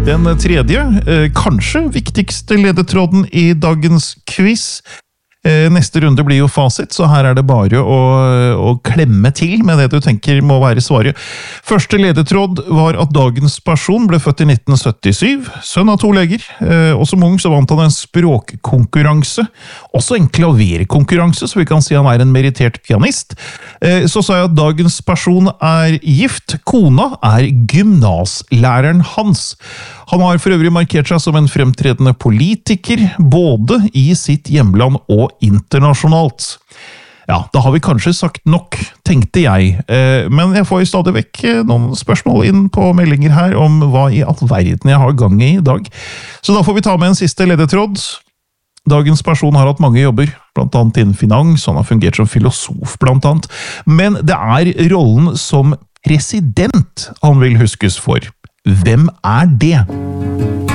Den tredje, kanskje viktigste ledetråden I dagens quiz. Neste runde blir jo fasit, så her det bare å klemme til med det du tenker må være svaret. Første ledetråd var at dagens person ble født I 1977, sønn av 2 leger, og som ung så vant han en språkkonkurranse, også en klaverkonkurranse, så vi kan si han en meritert pianist. Så sa jeg at dagens person gift, kona gymnaslæreren hans. Han har for øvrig markert seg som en fremtredende politiker, både I sitt hjemland og internasjonalt. Ja, da har vi kanskje sagt nok, tenkte jeg, men jeg får jo stadig vekk noen spørsmål inn på meldinger her om hva I all verden jeg har gang I dag. Så da får vi ta med en siste ledetråd. Dagens person har hatt mange jobber, blant annet innen finans, han har fungert som filosof blant annet, men det rollen som president han vil huskes for. Hvem det?